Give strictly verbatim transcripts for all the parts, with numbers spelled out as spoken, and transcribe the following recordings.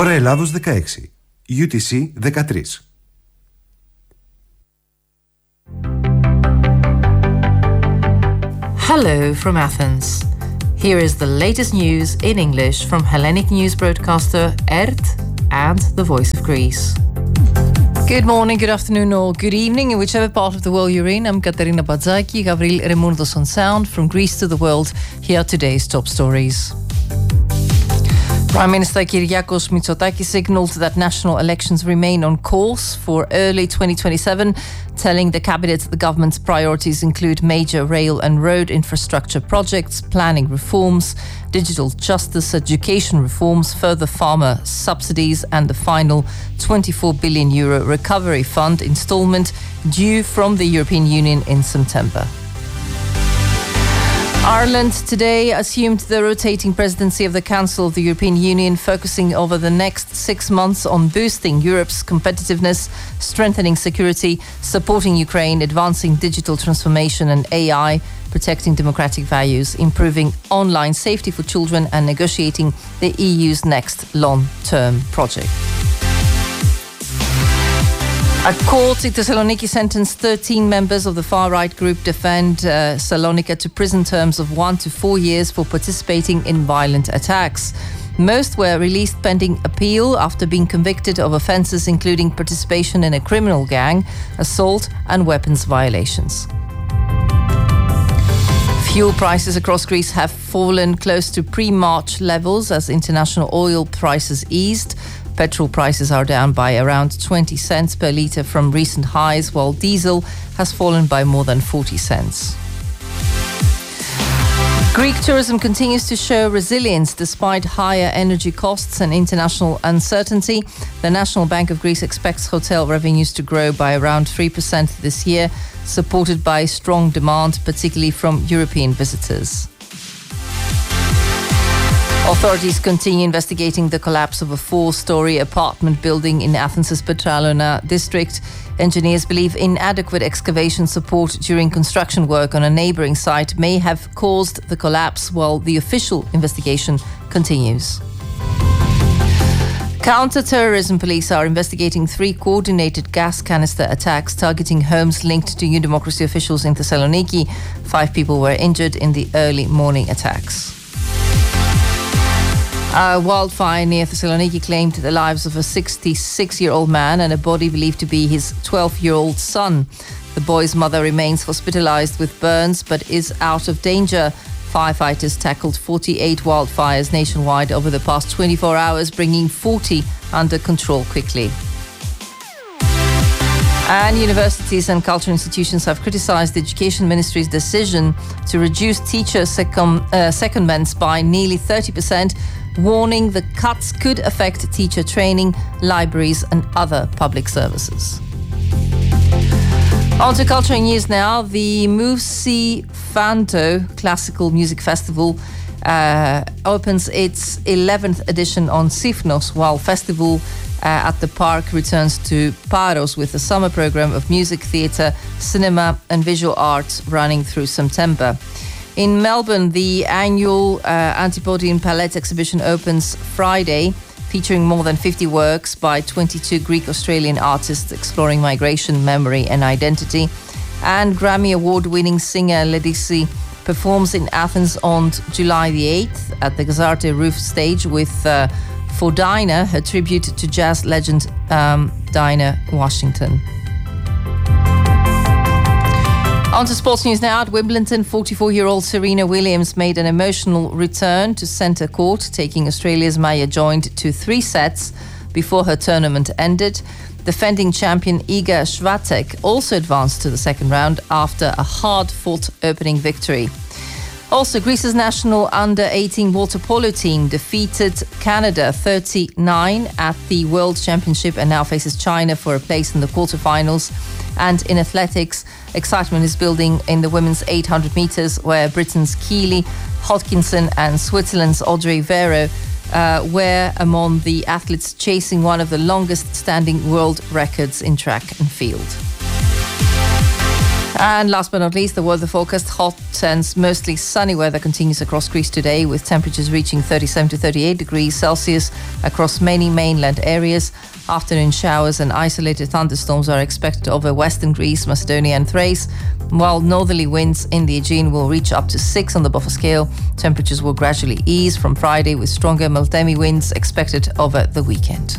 Ώρα Ελλάδος δεκαέξι, γιου τι σι δεκατρία. Hello from Athens. Here is the latest news in English from Hellenic news broadcaster E R T and the Voice of Greece. Good morning, good afternoon or good evening in whichever part of the world you're in. I'm Katerina Badzaki, Gavril Remoundos on sound. From Greece to the world, here are today's top stories. Prime Minister Kyriakos Mitsotakis signalled that national elections remain on course for early twenty twenty-seven, telling the cabinet the government's priorities include major rail and road infrastructure projects, planning reforms, digital justice, education reforms, further farmer subsidies and the final twenty-four billion euro recovery fund instalment due from the European Union in September. Ireland today assumed the rotating presidency of the Council of the European Union, focusing over the next six months on boosting Europe's competitiveness, strengthening security, supporting Ukraine, advancing digital transformation and A I, protecting democratic values, improving online safety for children and negotiating the E U's next long-term project. A court in Thessaloniki sentenced thirteen members of the far-right group Defend uh, Salonika to prison terms of one to four years for participating in violent attacks. Most were released pending appeal after being convicted of offences including participation in a criminal gang, assault and weapons violations. Fuel prices across Greece have fallen close to pre-March levels as international oil prices eased. Petrol prices are down by around twenty cents per litre from recent highs, while diesel has fallen by more than forty cents. Greek tourism continues to show resilience despite higher energy costs and international uncertainty. The National Bank of Greece expects hotel revenues to grow by around three percent this year, supported by strong demand, particularly from European visitors. Authorities continue investigating the collapse of a four-storey apartment building in Athens' Petralona district. Engineers believe inadequate excavation support during construction work on a neighbouring site may have caused the collapse, while the official investigation continues. Counter-terrorism police are investigating three coordinated gas canister attacks targeting homes linked to New Democracy officials in Thessaloniki. Five people were injured in the early morning attacks. A wildfire near Thessaloniki claimed the lives of a sixty-six-year-old man and a body believed to be his twelve-year-old son. The boy's mother remains hospitalized with burns but is out of danger. Firefighters tackled forty-eight wildfires nationwide over the past twenty-four hours, bringing forty under control quickly. And universities and cultural institutions have criticised the Education Ministry's decision to reduce teacher second, uh, secondments by nearly thirty percent, warning the cuts could affect teacher training, libraries and other public services. On to cultural news now. The Musi Fanto Classical Music Festival uh, opens its eleventh edition on Sifnos, while festival uh, at the park returns to Paros with a summer program of music, theatre, cinema and visual arts running through September. In Melbourne, the annual uh, Antipodium Palette exhibition opens Friday, featuring more than fifty works by twenty-two Greek-Australian artists exploring migration, memory and identity. And Grammy Award-winning singer Ledisi performs in Athens on July the eighth at the Gazarte Roof stage with uh, For Dinah, her tribute to jazz legend um, Dinah Washington. On to sports news now. At Wimbledon, forty-four-year-old Serena Williams made an emotional return to centre court, taking Australia's Maya Joint to three sets before her tournament ended. Defending champion Iga Swiatek also advanced to the second round after a hard-fought opening victory. Also, Greece's national under eighteen water polo team defeated Canada thirty-nine at the World Championship and now faces China for a place in the quarterfinals. And in athletics, excitement is building in the women's eight hundred metres, where Britain's Keely Hodkinson and Switzerland's Audrey Vero uh, were among the athletes chasing one of the longest standing world records in track and field. And last but not least, the weather forecast. Hot and mostly sunny weather continues across Greece today, with temperatures reaching thirty-seven to thirty-eight degrees Celsius across many mainland areas. Afternoon showers and isolated thunderstorms are expected over western Greece, Macedonia and Thrace, while northerly winds in the Aegean will reach up to six on the buffer scale. Temperatures will gradually ease from Friday, with stronger Meltemi winds expected over the weekend.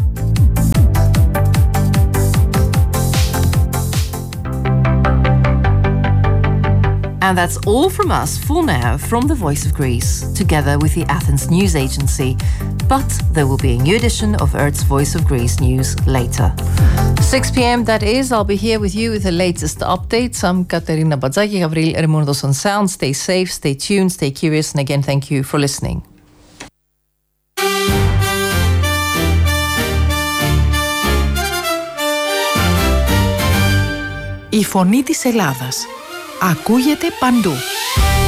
And that's all from us for now from the Voice of Greece, together with the Athens News Agency. But there will be a new edition of Earth's Voice of Greece news later. six p.m. that is. I'll be here with you with the latest updates. I'm Katerina Badzaki, Gavril Ermondos on sound. Stay safe, stay tuned, stay curious, and again, thank you for listening. Η φωνή της Ελλάδας ακούγεται παντού.